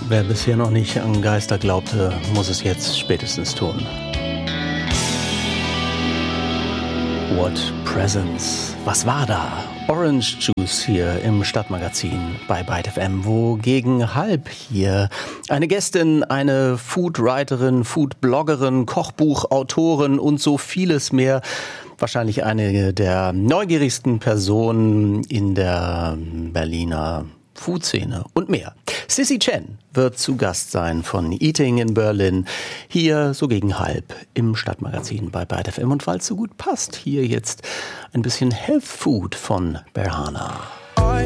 Wer bisher noch nicht an Geister glaubte, muss es jetzt spätestens tun. What Presence? Was war da? Orange Juice hier im Stadtmagazin bei Byte FM, wo gegen halb hier eine Gästin, eine Foodwriterin, Foodbloggerin, Kochbuchautorin und so vieles mehr, wahrscheinlich eine der neugierigsten Personen in der Berliner Food-Szene und mehr. Sissy Chen wird zu Gast sein von Eating in Berlin, hier so gegen halb im Stadtmagazin bei Byte FM. Und weil es so gut passt, hier jetzt ein bisschen Health Food von Berhana.